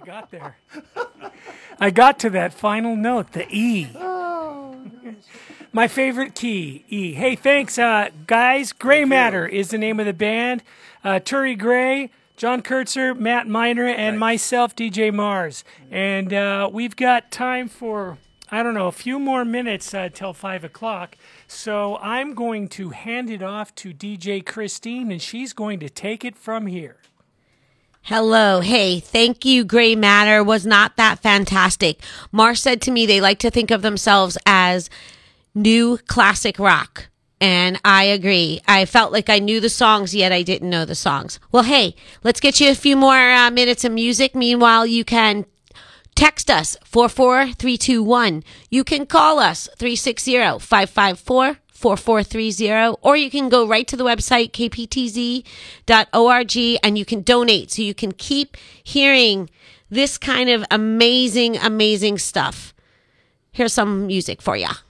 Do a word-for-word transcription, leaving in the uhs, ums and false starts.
got there. I got to that final note, the E. My favorite key, E. Hey, thanks, uh, guys. Gray Matter is the name of the band. Uh, Turi Gray, John Kurtzer, Matt Miner, and nice. myself, D J Mars. And uh, we've got time for, I don't know, a few more minutes uh, till five o'clock. So I'm going to hand it off to D J Christine, and she's going to take it from here. Hello. Hey, thank you. Gray Matter was not that fantastic. Mars said to me they like to think of themselves as new classic rock. And I agree. I felt like I knew the songs, yet I didn't know the songs. Well, hey, let's get you a few more uh, minutes of music. Meanwhile, you can text us four four three two one. You can call us three six zero, five five four, four four three zero, or you can go right to the website k p t z dot org and you can donate so you can keep hearing this kind of amazing, amazing stuff. Here's some music for ya.